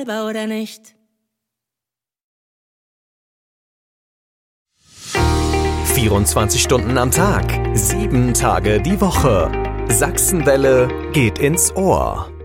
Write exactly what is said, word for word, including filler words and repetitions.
oder nicht? vierundzwanzig Stunden am Tag, sieben Tage die Woche. Sachsenwelle geht ins Ohr.